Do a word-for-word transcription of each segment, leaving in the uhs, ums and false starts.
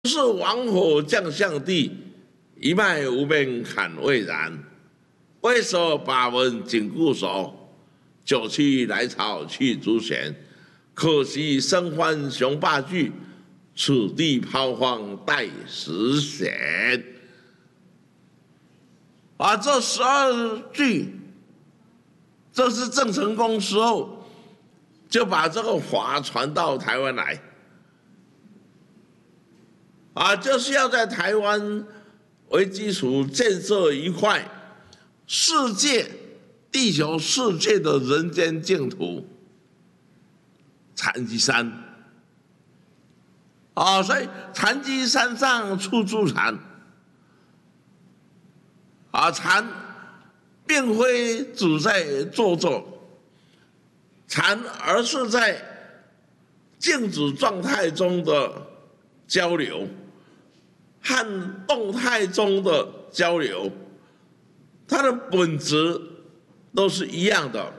是王侯将相地，一脉无边坎未然。为首把文紧固守，久去来朝去朱弦。可惜生欢雄霸据，此地抛荒待时闲。啊，这十二句，这是郑成功时候就把这个法传到台湾来。啊，就是要在台湾为基础建设一块世界、地球世界的人间净土——禅机山。啊，所以禅机山上处处禅。啊，禅并非只在坐坐，禅而是在静止状态中的交流。和动态中的交流，它的本质都是一样的。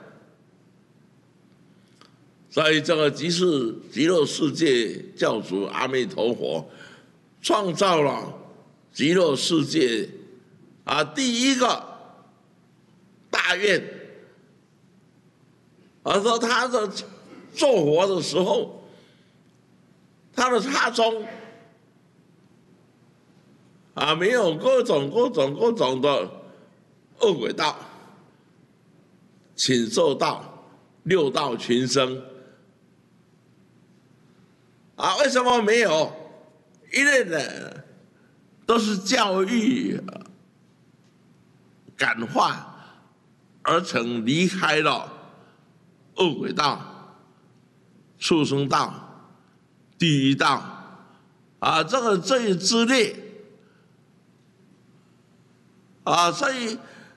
所以，这个即是极乐世界教主阿弥陀佛创造了极乐世界啊第一个大愿。而说他的做佛的时候，他的插宗。啊，没有各种各种各种的恶鬼道、禽兽道、六道群生。啊，为什么没有？因为呢，都是教育感化而成，离开了恶鬼道、畜生道、地狱道。啊，这个这一之列。啊，所以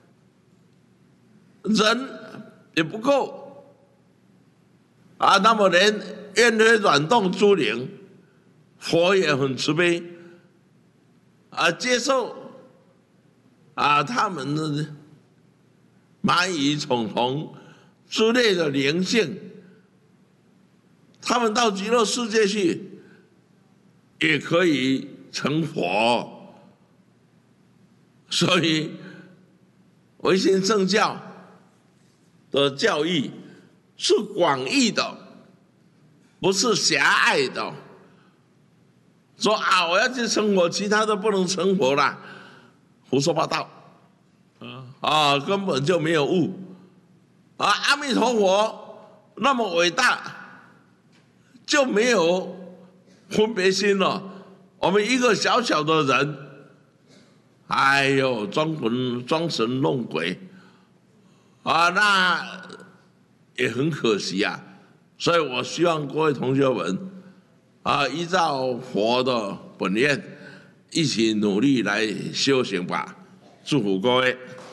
人也不够啊，那么连愿为软动诸灵，佛也很慈悲啊，接受啊他们的蚂蚁、虫虫之类的灵性，他们到极乐世界去也可以成佛。所以，唯心正教的教义是广义的，不是狭隘的。说啊，我要去成佛，其他的不能成佛啦，胡说八道，啊，根本就没有悟。啊，阿弥陀佛那么伟大，就没有分别心了。我们一个小小的人。哎呦，装神装神弄鬼啊，那也很可惜啊。所以我希望各位同学们啊，依照佛的本愿，一起努力来修行吧。祝福各位。